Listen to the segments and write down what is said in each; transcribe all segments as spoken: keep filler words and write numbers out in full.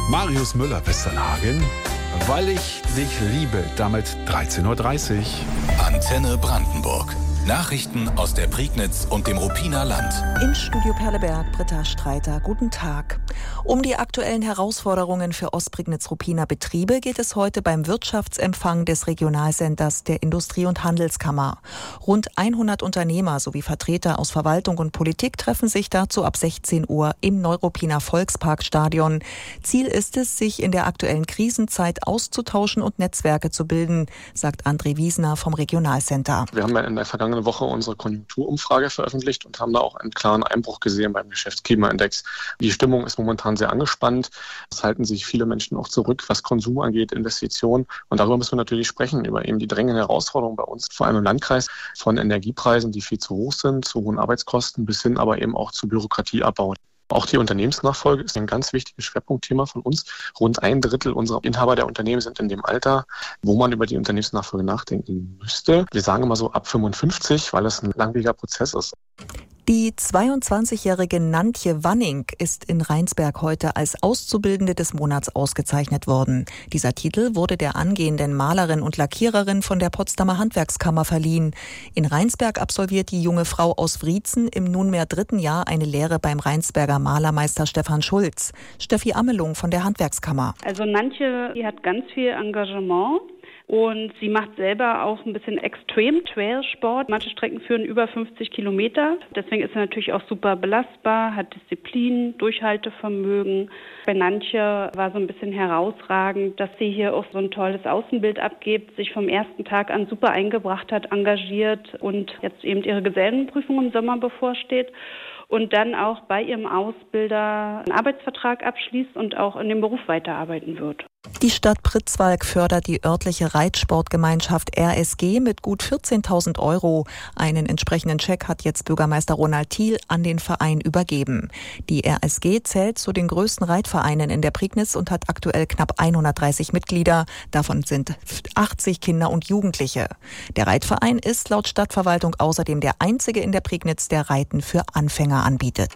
Marius Müller, Westernhagen, weil ich dich liebe, damit dreizehn Uhr dreißig. Antenne Brandenburg. Nachrichten aus der Prignitz und dem Ruppiner Land. Im Studio Perleberg, Britta Streiter. Guten Tag. Um die aktuellen Herausforderungen für Ostprignitz-Ruppiner Betriebe geht es heute beim Wirtschaftsempfang des Regionalcenters der Industrie- und Handelskammer. Rund hundert Unternehmer sowie Vertreter aus Verwaltung und Politik treffen sich dazu ab sechzehn Uhr im Neuruppiner Volksparkstadion. Ziel ist es, sich in der aktuellen Krisenzeit auszutauschen und Netzwerke zu bilden, sagt André Wiesner vom Regionalcenter. Wir haben ja in der vergangenen Woche unsere Konjunkturumfrage veröffentlicht und haben da auch einen klaren Einbruch gesehen beim Geschäftsklimaindex. Die Stimmung ist momentan sehr angespannt. Es halten sich viele Menschen auch zurück, was Konsum angeht, Investitionen. Und darüber müssen wir natürlich sprechen, über eben die drängenden Herausforderungen bei uns, vor allem im Landkreis, von Energiepreisen, die viel zu hoch sind, zu hohen Arbeitskosten, bis hin aber eben auch zu Bürokratieabbau. Auch die Unternehmensnachfolge ist ein ganz wichtiges Schwerpunktthema von uns. Rund ein Drittel unserer Inhaber der Unternehmen sind in dem Alter, wo man über die Unternehmensnachfolge nachdenken müsste. Wir sagen immer so ab fünfundfünfzig, weil es ein langwieriger Prozess ist. Die zweiundzwanzigjährige Nantje Wanning ist in Rheinsberg heute als Auszubildende des Monats ausgezeichnet worden. Dieser Titel wurde der angehenden Malerin und Lackiererin von der Potsdamer Handwerkskammer verliehen. In Rheinsberg absolviert die junge Frau aus Wriezen im nunmehr dritten Jahr eine Lehre beim Rheinsberger Malermeister Stefan Schulz. Steffi Ammelung von der Handwerkskammer. Also Nantje, die hat ganz viel Engagement. Und sie macht selber auch ein bisschen Extrem-Trail-Sport. Manche Strecken führen über fünfzig Kilometer. Deswegen ist sie natürlich auch super belastbar, hat Disziplin, Durchhaltevermögen. Bei Nantje war so ein bisschen herausragend, dass sie hier auch so ein tolles Außenbild abgibt, sich vom ersten Tag an super eingebracht hat, engagiert und jetzt eben ihre Gesellenprüfung im Sommer bevorsteht. Und dann auch bei ihrem Ausbilder einen Arbeitsvertrag abschließt und auch in dem Beruf weiterarbeiten wird. Die Stadt Pritzwalk fördert die örtliche Reitsportgemeinschaft R S G mit gut vierzehntausend Euro. Einen entsprechenden Scheck hat jetzt Bürgermeister Ronald Thiel an den Verein übergeben. Die R S G zählt zu den größten Reitvereinen in der Prignitz und hat aktuell knapp hundertdreißig Mitglieder. Davon sind achtzig Kinder und Jugendliche. Der Reitverein ist laut Stadtverwaltung außerdem der einzige in der Prignitz, der Reiten für Anfänger anbietet.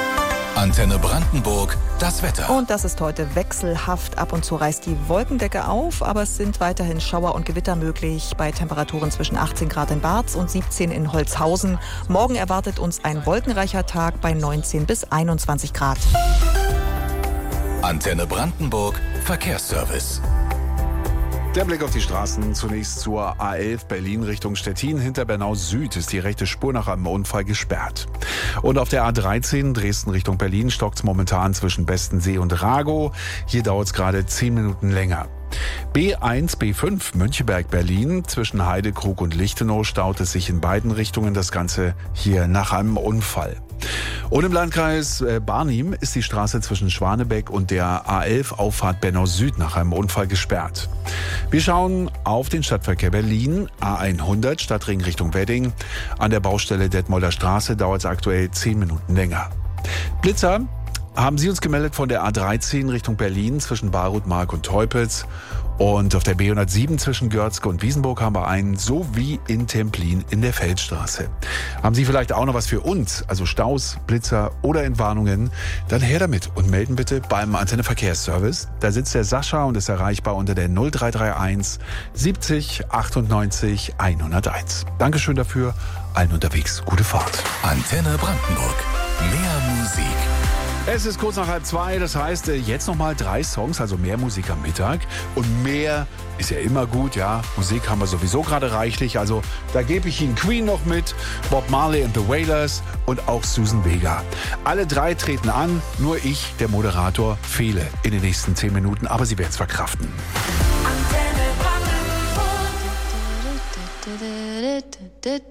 Antenne Brandenburg, das Wetter. Und das ist heute wechselhaft. Ab und zu reißt die Wolkendecke auf, aber es sind weiterhin Schauer und Gewitter möglich bei Temperaturen zwischen achtzehn Grad in Barz und siebzehn in Holzhausen. Morgen erwartet uns ein wolkenreicher Tag bei neunzehn bis einundzwanzig Grad. Antenne Brandenburg, Verkehrsservice. Der Blick auf die Straßen. Zunächst zur A elf Berlin Richtung Stettin. Hinter Bernau Süd ist die rechte Spur nach einem Unfall gesperrt. Und auf der A dreizehn Dresden Richtung Berlin stockt es momentan zwischen Bestensee und Ragow. Hier dauert es gerade zehn Minuten länger. B eins, B fünf Möncheberg-Berlin. Zwischen Heidekrug und Lichtenau staut es sich in beiden Richtungen. Das Ganze hier nach einem Unfall. Und im Landkreis Barnim ist die Straße zwischen Schwanebeck und der A elf Auffahrt Bernau Süd nach einem Unfall gesperrt. Wir schauen auf den Stadtverkehr Berlin. A hundert Stadtring Richtung Wedding. An der Baustelle Detmolder Straße dauert es aktuell zehn Minuten länger. Blitzer haben Sie uns gemeldet von der A dreizehn Richtung Berlin zwischen Baruth, Mark und Teupitz. Und auf der B hundertsieben zwischen Görzke und Wiesenburg haben wir einen, sowie in Templin in der Feldstraße. Haben Sie vielleicht auch noch was für uns, also Staus, Blitzer oder Entwarnungen? Dann her damit und melden bitte beim Antenne Verkehrsservice. Da sitzt der Sascha und ist erreichbar unter der null drei drei eins siebzig achtundneunzig hunderteins. Dankeschön dafür, allen unterwegs gute Fahrt. Antenne Brandenburg, mehr Musik. Es ist kurz nach halb zwei, das heißt jetzt nochmal drei Songs, also mehr Musik am Mittag. Und mehr ist ja immer gut, ja. Musik haben wir sowieso gerade reichlich, also da gebe ich Ihnen Queen noch mit, Bob Marley and the Wailers und auch Susan Vega. Alle drei treten an, nur ich, der Moderator, fehle in den nächsten zehn Minuten, aber Sie werden es verkraften. Antenne Brandenburg.